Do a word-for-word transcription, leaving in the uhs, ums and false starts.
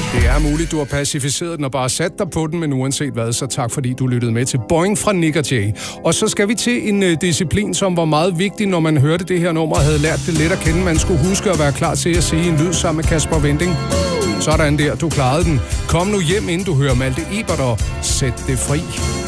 Det er muligt, du har pacificeret den og bare sat dig på den, men uanset hvad, så tak fordi du lyttede med til Boing fra Nick og Jay. Og så skal vi til en uh, disciplin, som var meget vigtig, når man hørte det her nummer og havde lært det let at kende. Man skulle huske at være klar til at sige en lyd sammen med Kasper Winding. Sådan der, du klarede den. Kom nu hjem, inden du hører Malte Ebert og Sæt det fri.